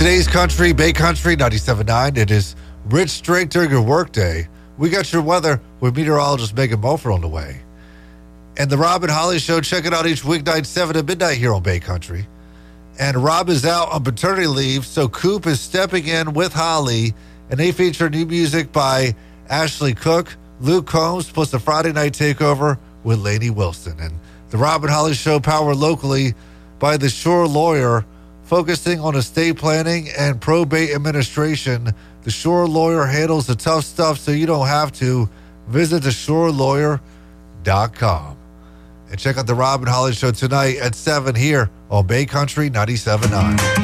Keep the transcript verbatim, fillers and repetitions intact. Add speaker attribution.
Speaker 1: Today's country, Bay Country, ninety-seven point nine. It is rich strength during your workday. We got your weather with meteorologist Megan Mulford on the way. And the Rob and Holly Show, check it out each weeknight, seven to midnight here on Bay Country. And Rob is out on paternity leave, so Coop is stepping in with Holly, and they feature new music by Ashley Cook, Luke Combs, plus the Friday Night Takeover with Lainey Wilson. And the Rob and Holly Show, powered locally by the Shore Lawyer, focusing on estate planning and probate administration. The Shore Lawyer handles the tough stuff so you don't have to. Visit the shore lawyer dot com. And check out the Rob and Holly Show tonight at seven here on Bay Country ninety-seven point nine.